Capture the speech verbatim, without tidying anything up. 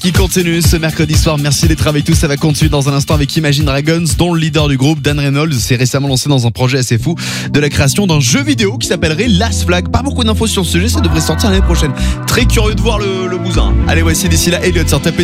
Qui continue ce mercredi soir. Merci d'être avec tous. Ça va continuer dans un instant avec Imagine Dragons, dont le leader du groupe, Dan Reynolds, s'est récemment lancé dans un projet assez fou de la création d'un jeu vidéo qui s'appellerait Last Flag. Pas beaucoup d'infos sur ce sujet, ça devrait sortir l'année prochaine. Très curieux de voir le, le bousin. Allez, voici d'ici là Elliot sur T P.